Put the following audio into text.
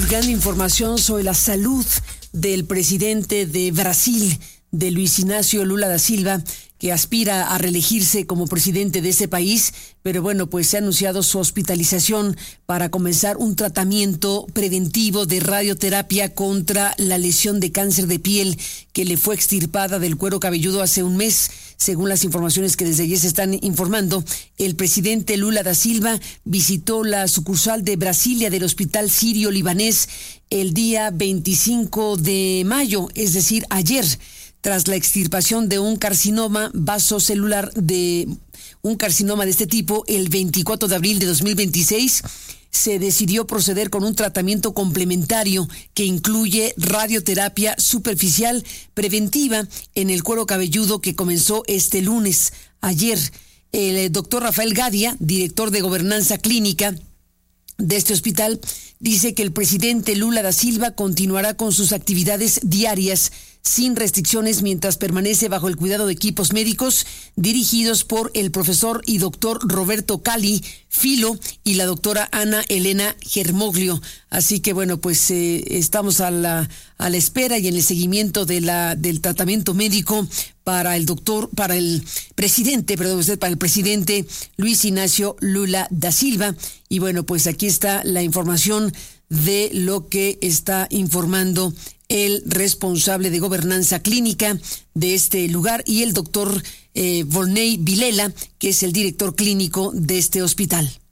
divulgando información sobre la salud del presidente de Brasil, de Luis Inácio Lula da Silva, que aspira a reelegirse como presidente de ese país, pero bueno, pues se ha anunciado su hospitalización para comenzar un tratamiento preventivo de radioterapia contra la lesión de cáncer de piel que le fue extirpada del cuero cabelludo hace un mes. Según las informaciones que desde ayer se están informando, el presidente Lula da Silva visitó la sucursal de Brasilia del Hospital Sirio Libanés el día 25 de mayo, es decir, ayer, tras la extirpación de un carcinoma vasocelular de este tipo el 24 de abril de 2026, se decidió proceder con un tratamiento complementario que incluye radioterapia superficial preventiva en el cuero cabelludo que comenzó este lunes. Ayer, el doctor Rafael Gadia, director de gobernanza clínica de este hospital, dice que el presidente Lula da Silva continuará con sus actividades diarias sin restricciones mientras permanece bajo el cuidado de equipos médicos dirigidos por el profesor y doctor Roberto Cali Filo y la doctora Ana Elena Germoglio. Así que bueno, pues estamos a la espera y en el seguimiento del tratamiento médico para el presidente Luis Inácio Lula da Silva. Y bueno, pues aquí está la información de lo que está informando el responsable de gobernanza clínica de este lugar y el doctor Volney Vilela, que es el director clínico de este hospital.